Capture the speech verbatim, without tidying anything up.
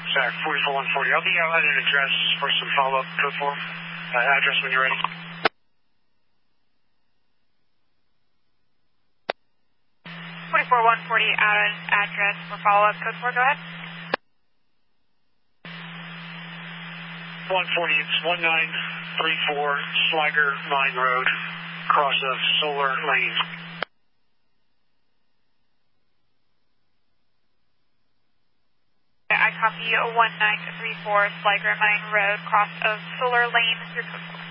Sorry, forty-four one forty. I'll be out at an address for some follow-up code form. Uh, address when you're ready. forty-four one forty out at an address for follow-up code four. Go ahead. one forty, it's one nine three four Sliger Mine Road, cross of Solar Lane. I copy one nine three four Sliger Mine Road, cross of Solar Lane. Your code four.